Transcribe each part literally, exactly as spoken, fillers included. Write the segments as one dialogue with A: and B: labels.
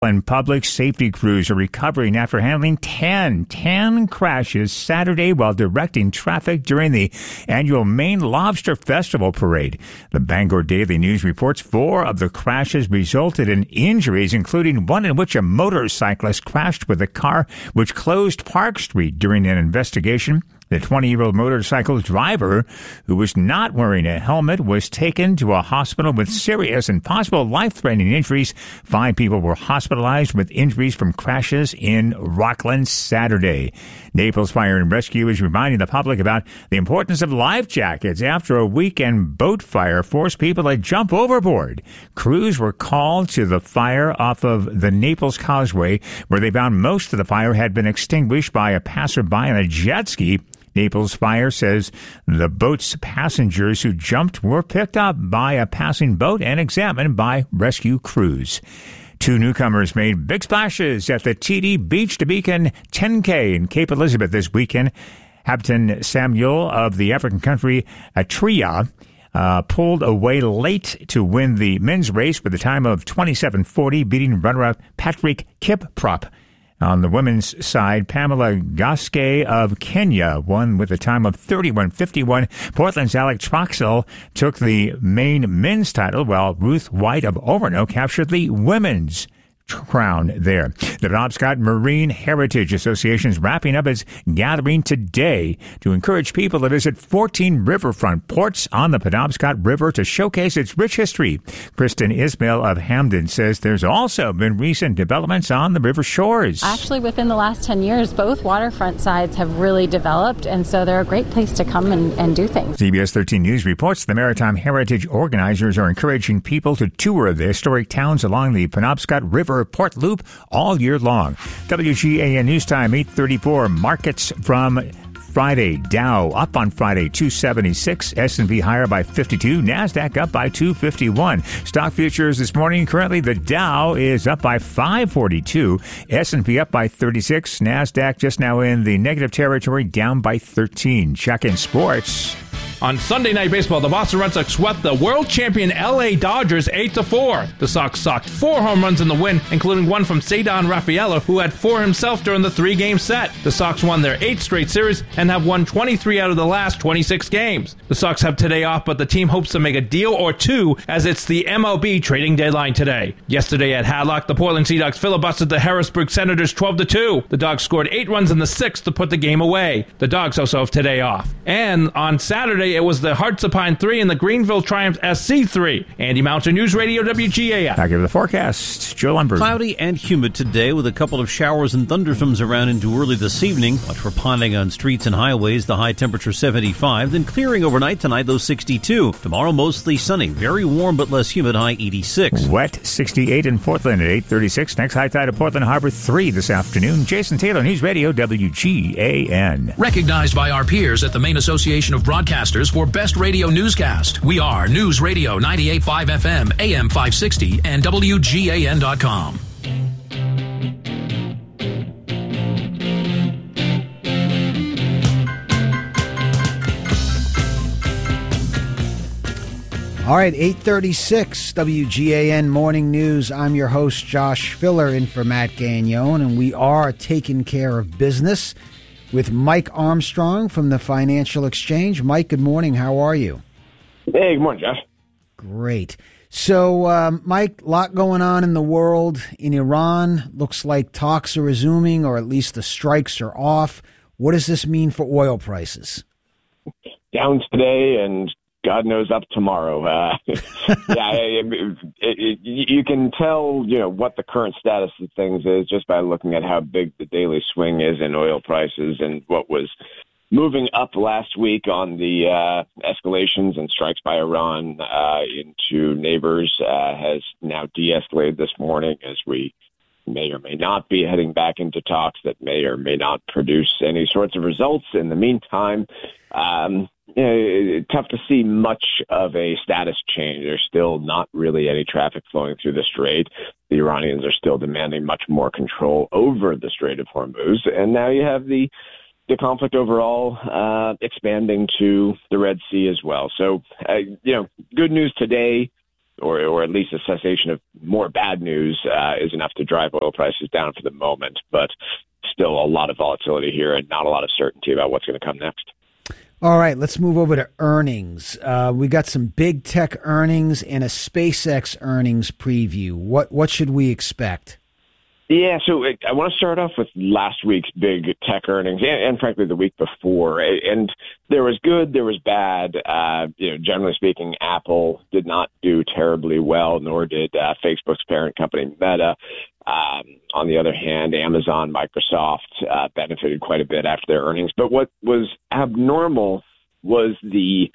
A: And public safety crews are recovering after handling ten, ten crashes Saturday while directing traffic during the annual Maine Lobster Festival parade. The Bangor Daily News reports four of the crashes resulted in injuries, including one in which a motorcyclist crashed with a car which closed Park Street during an investigation. The twenty-year-old motorcycle driver, who was not wearing a helmet, was taken to a hospital with serious and possible life-threatening injuries. Five people were hospitalized with injuries from crashes in Rockland Saturday. Naples Fire and Rescue is reminding the public about the importance of life jackets after a weekend boat fire forced people to jump overboard. Crews were called to the fire off of the Naples Causeway, where they found most of the fire had been extinguished by a passerby on a jet ski. Naples Fire says the boat's passengers who jumped were picked up by a passing boat and examined by rescue crews. Two newcomers made big splashes at the T D Beach to Beacon ten K in Cape Elizabeth this weekend. Captain Samuel of the African country Atria uh, pulled away late to win the men's race with a time of twenty-seven forty, beating runner-up Patrick Kiprop. On the women's side, Pamela Gaske of Kenya won with a time of thirty-one fifty-one. Portland's Alec Troxell took the main men's title, while Ruth White of Orono captured the women's crown there. The Penobscot Marine Heritage Association is wrapping up its gathering today to encourage people to visit fourteen riverfront ports on the Penobscot River to showcase its rich history. Kristen Ismail of Hamden says there's also been recent developments on the river shores.
B: Actually, within the last ten years, both waterfront sides have really developed, and so they're a great place to come and, and do things.
A: C B S thirteen News reports the Maritime Heritage organizers are encouraging people to tour the historic towns along the Penobscot River Port Loop all year long. W G A N News Time, eight thirty-four. Markets from Friday. Dow up on Friday, two seventy-six. S and P higher by fifty-two. NASDAQ up by two fifty-one. Stock futures this morning. Currently, the Dow is up by five forty-two. S and P up by thirty-six. NASDAQ just now in the negative territory, down by thirteen. Check in sports.
C: On Sunday Night Baseball, the Boston Red Sox swept the world champion L A Dodgers eight to four. The Sox socked four home runs in the win, including one from Cedar Rafaela, who had four himself during the three-game set. The Sox won their eighth straight series and have won twenty-three out of the last twenty-six games. The Sox have today off, but the team hopes to make a deal or two as it's the M L B trading deadline today. Yesterday at Hadlock, the Portland Sea Dogs filibustered the Harrisburg Senators twelve to two. The Dogs scored eight runs in the sixth to put the game away. The Dogs also have today off. And on Saturday, it was the Hearts of Pine three and the Greenville Triumph S C three. Andy Mountain, News Radio W G A N.
A: Back over the forecast. Joe Lundberg.
D: Cloudy and humid today with a couple of showers and thunderstorms around into early this evening. Much for ponding on streets and highways. The high temperature seventy-five. Then clearing overnight tonight, though sixty-two. Tomorrow mostly sunny. Very warm but less humid. High eighty-six.
A: Wet sixty-eight in Portland at eight thirty-six. Next high tide at Portland Harbor three this afternoon. Jason Taylor, News Radio W G A N.
E: Recognized by our peers at the Maine Association of Broadcasters for Best Radio Newscast. We are News Radio ninety-eight point five F M, A M five sixty, and W G A N dot com.
F: All right, eight thirty-six, W G A N Morning News. I'm your host, Josh Filler, in for Matt Gagnon, and we are taking care of business with Mike Armstrong from the Financial Exchange. Mike, good morning. How are you?
G: Hey, good morning, Josh.
F: Great. So, um, Mike, a lot going on in the world. In Iran, looks like talks are resuming, or at least the strikes are off. What does this mean for oil prices?
G: Down today and God knows up tomorrow. Uh, yeah, it, it, it, you can tell, you know, what the current status of things is just by looking at how big the daily swing is in oil prices, and what was moving up last week on the uh, escalations and strikes by Iran uh, into neighbors uh, has now de-escalated this morning, as we may or may not be heading back into talks that may or may not produce any sorts of results. In the meantime, um, you know, tough to see much of a status change. There's still not really any traffic flowing through the Strait. The Iranians are still demanding much more control over the Strait of Hormuz. And now you have the the conflict overall uh, expanding to the Red Sea as well. So, uh, you know, good news today or, or at least a cessation of more bad news uh, is enough to drive oil prices down for the moment. But still a lot of volatility here and not a lot of certainty about what's going to come next.
F: All right, let's move over to earnings. Uh, we got some big tech earnings and a SpaceX earnings preview. What what should we expect?
G: Yeah, so I want to start off with last week's big tech earnings, and, and frankly the week before. And there was good, there was bad. Uh, you know, generally speaking, Apple did not do terribly well, nor did uh, Facebook's parent company Meta. Um, on the other hand, Amazon, Microsoft uh, benefited quite a bit after their earnings. But what was abnormal was the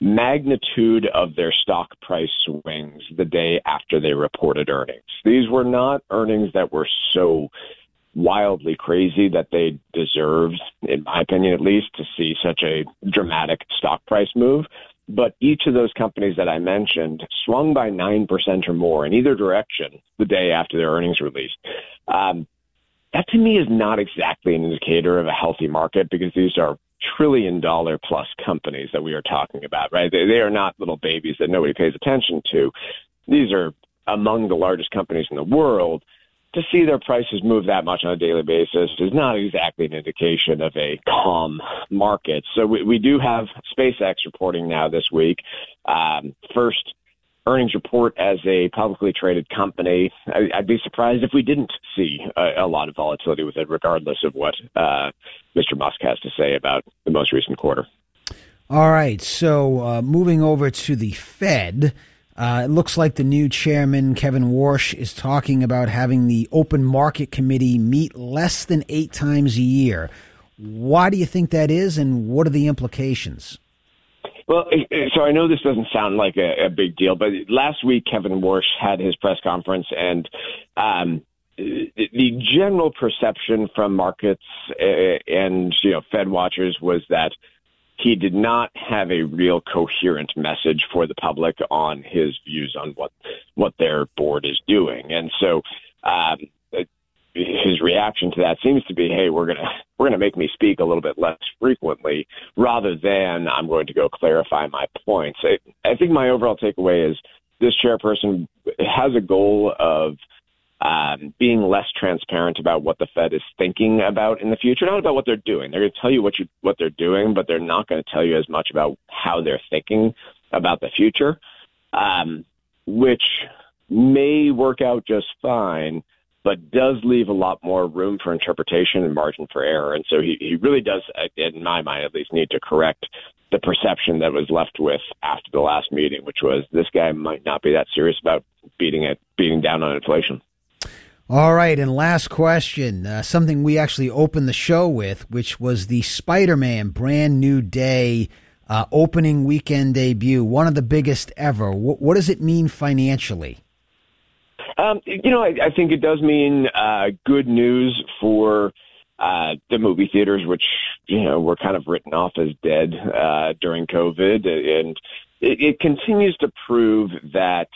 G: magnitude of their stock price swings the day after they reported earnings. These were not earnings that were so wildly crazy that they deserved, in my opinion at least, to see such a dramatic stock price move. But each of those companies that I mentioned swung by nine percent or more in either direction the day after their earnings release. Um, that to me is not exactly an indicator of a healthy market, because these are trillion dollar plus companies that we are talking about, right? They, they are not little babies that nobody pays attention to. These are among the largest companies in the world. To see their prices move that much on a daily basis is not exactly an indication of a calm market. So we, we do have SpaceX reporting now this week. Um, first earnings report as a publicly traded company. I, I'd be surprised if we didn't see a, a lot of volatility with it, regardless of what uh, Mister Musk has to say about the most recent quarter.
F: All right. So uh, moving over to the Fed, uh, it looks like the new chairman, Kevin Warsh, is talking about having the Open Market Committee meet less than eight times a year. Why do you think that is, and what are the implications?
G: Well, so I know this doesn't sound like a, a big deal, but last week Kevin Warsh had his press conference, and um, the general perception from markets and, you know, Fed watchers was that he did not have a real coherent message for the public on his views on what what their board is doing. And so um, his reaction to that seems to be, hey, we're going to we're going to make me speak a little bit less frequently, rather than I'm going to go clarify my points. I, I think my overall takeaway is this chairperson has a goal of um, being less transparent about what the Fed is thinking about in the future, not about what they're doing. They're going to tell you what you what they're doing, but they're not going to tell you as much about how they're thinking about the future, um, which may work out just fine, but does leave a lot more room for interpretation and margin for error. And so he, he really does, in my mind at least, need to correct the perception that was left with after the last meeting, which was this guy might not be that serious about beating it, beating down on inflation.
F: All right, and last question, uh, something we actually opened the show with, which was the Spider-Man Brand New Day uh, opening weekend debut, one of the biggest ever. W- what does it mean financially?
G: Um, you know, I, I think it does mean uh, good news for uh, the movie theaters, which, you know, were kind of written off as dead uh, during COVID. And it, it continues to prove that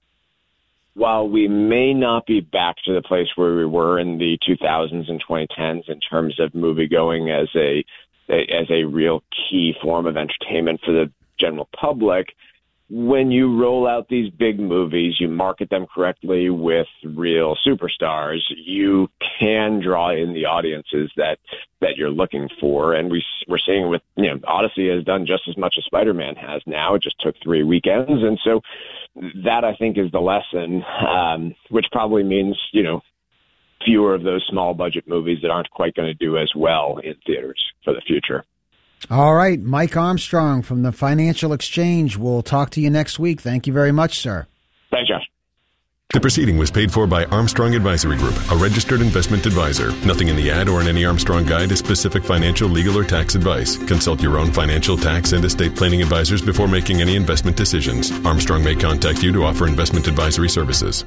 G: while we may not be back to the place where we were in the two thousands and twenty tens in terms of movie-going as a, as a real key form of entertainment for the general public, when you roll out these big movies, you market them correctly with real superstars, you can draw in the audiences that, that you're looking for. And we, we're seeing with, you know, Odyssey has done just as much as Spider-Man has now. It just took three weekends. And so that, I think, is the lesson, um, which probably means, you know, fewer of those small budget movies that aren't quite going to do as well in theaters for the future.
F: All right, Mike Armstrong from the Financial Exchange. We'll talk to you next week. Thank you very much, sir.
G: Thanks, Josh.
H: The proceeding was paid for by Armstrong Advisory Group, a registered investment advisor. Nothing in the ad or in any Armstrong guide is specific financial, legal, or tax advice. Consult your own financial, tax, and estate planning advisors before making any investment decisions. Armstrong may contact you to offer investment advisory services.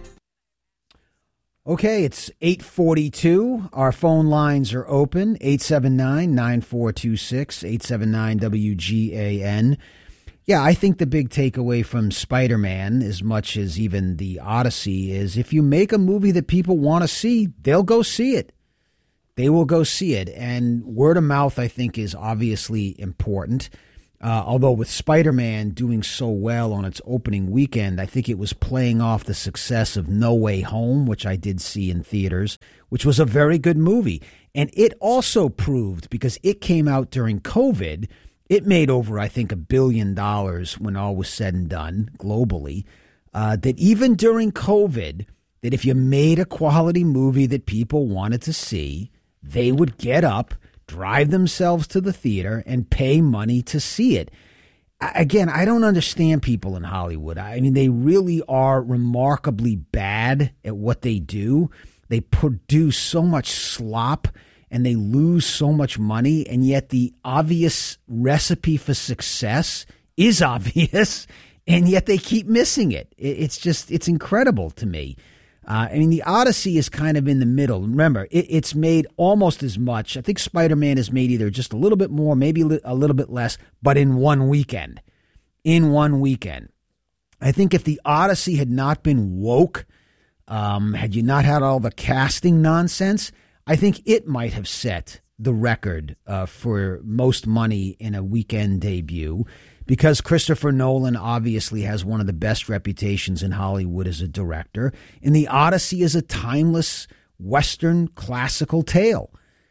F: Okay, it's eight forty-two. Our phone lines are open, eight seven nine, nine four two six, eight seven nine W G A N. Yeah, I think the big takeaway from Spider-Man, as much as even the Odyssey, is if you make a movie that people want to see, they'll go see it. They will go see it. And word of mouth, I think, is obviously important. Uh, although with Spider-Man doing so well on its opening weekend, I think it was playing off the success of No Way Home, which I did see in theaters, which was a very good movie. And it also proved, because it came out during COVID, it made over, I think, a billion dollars when all was said and done globally, uh, that even during COVID, that if you made a quality movie that people wanted to see, they would get up, drive themselves to the theater, and pay money to see it. Again, I don't understand people in Hollywood. I mean, they really are remarkably bad at what they do. They produce so much slop and they lose so much money, and yet the obvious recipe for success is obvious, and yet they keep missing it. It's just, it's incredible to me. Uh, I mean, the Odyssey is kind of in the middle. Remember, it, it's made almost as much. I think Spider-Man has made either just a little bit more, maybe a little bit less, but in one weekend. In one weekend. I think if the Odyssey had not been woke, um, had you not had all the casting nonsense, I think it might have set the record uh, for most money in a weekend debut, because Christopher Nolan obviously has one of the best reputations in Hollywood as a director, and The Odyssey is a timeless Western classical tale.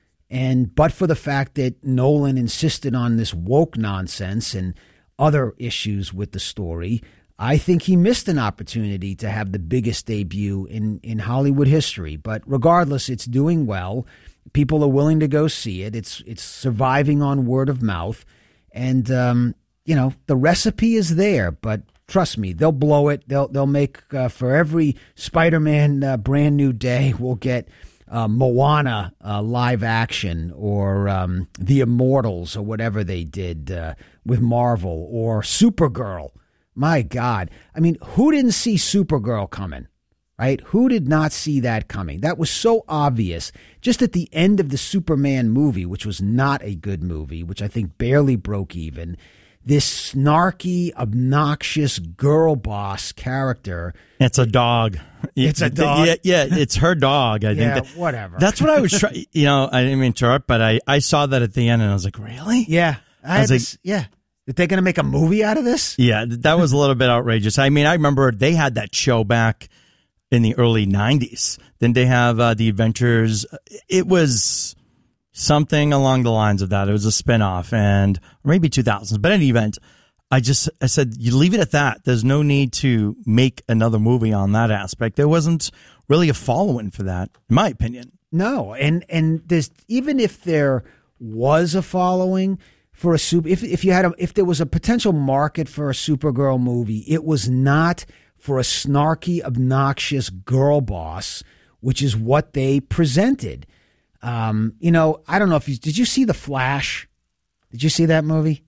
F: And but for the fact that Nolan insisted on this woke nonsense and other issues with the story, I think he missed an opportunity to have the biggest debut in, in Hollywood history. But regardless, it's doing well. People are willing to go see it. It's it's surviving on word of mouth. And, um, you know, the recipe is there. But trust me, they'll blow it. They'll they'll make, uh, for every Spider-Man uh, brand new day, we'll get uh, Moana uh, live action, or um, The Immortals, or whatever they did uh, with Marvel, or Supergirl. My God. I mean, who didn't see Supergirl coming, right? Who did not see that coming? That was so obvious. Just at the end of the Superman movie, which was not a good movie, which I think barely broke even, this snarky, obnoxious girl boss character.
I: It's a dog.
F: It's a dog?
I: Yeah, yeah, it's her dog. I
F: yeah,
I: think that,
F: whatever.
I: That's what I was trying. You know, I didn't mean to interrupt, but I, I saw that at the end and I was like, really?
F: Yeah. I,
I: I was
F: had
I: like,
F: this, yeah. Are they going to make a movie out of this?
I: Yeah, that was a little bit outrageous. I mean, I remember they had that show back in the early nineties. Then they have uh, The Adventures. It was something along the lines of that. It was a spinoff, and or maybe two thousands. But in any event, I just I said, you leave it at that. There's no need to make another movie on that aspect. There wasn't really a following for that, in my opinion.
F: No, and and there's, even if there was a following for a super, if if you had a, if there was a potential market for a Supergirl movie, it was not for a snarky, obnoxious girl boss, which is what they presented. Um, you know, I don't know if you did. You see The Flash? Did you see that movie?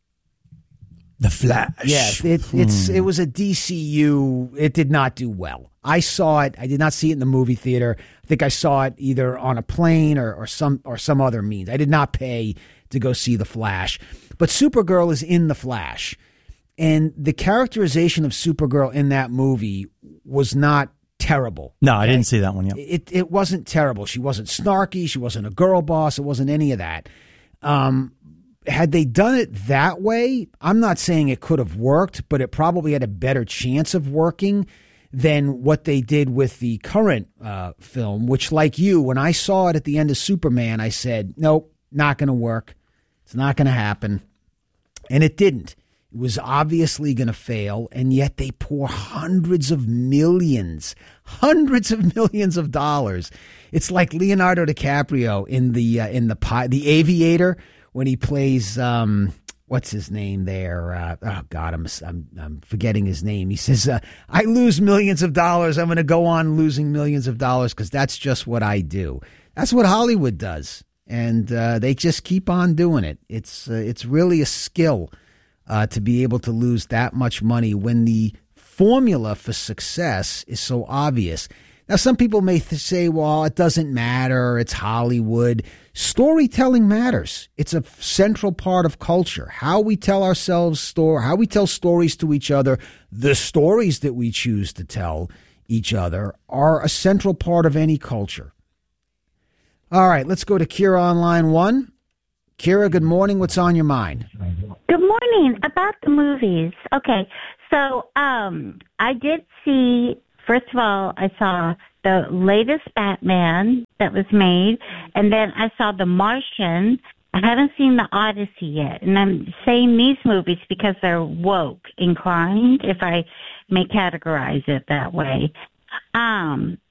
I: The Flash.
F: Yes, it, it's it was a D C U. It did not do well. I saw it. I did not see it in the movie theater. I think I saw it either on a plane or, or some or some other means. I did not pay to go see The Flash. But Supergirl is in The Flash. And the characterization of Supergirl in that movie was not terrible.
I: No, I okay? didn't see that one yet.
F: It, it wasn't terrible. She wasn't snarky. She wasn't a girl boss. It wasn't any of that. Um, had they done it that way, I'm not saying it could have worked, but it probably had a better chance of working than what they did with the current uh, film, which, like you, when I saw it at the end of Superman, I said, nope, not going to work. It's not going to happen. And it didn't. It was obviously going to fail, and yet they pour hundreds of millions, hundreds of millions of dollars. It's like Leonardo DiCaprio in the uh, in the the Aviator, when he plays um, what's his name there? Uh, oh God, I'm, I'm I'm forgetting his name. He says, uh, "I lose millions of dollars. I'm going to go on losing millions of dollars because that's just what I do." That's what Hollywood does, and uh, they just keep on doing it. It's uh, it's really a skill uh, to be able to lose that much money when the formula for success is so obvious. Now, some people may th- say, well, it doesn't matter. It's Hollywood. Storytelling matters. It's a central part of culture. How we tell ourselves story, how we tell stories to each other, the stories that we choose to tell each other are a central part of any culture. All right, let's go to Kira on line one. Kira, good morning. What's on your mind?
J: Good morning. About the movies. Okay, so um, I did see, first of all, I saw the latest Batman that was made, and then I saw The Martian. I haven't seen The Odyssey yet, and I'm saying these movies because they're woke inclined, if I may categorize it that way. Um,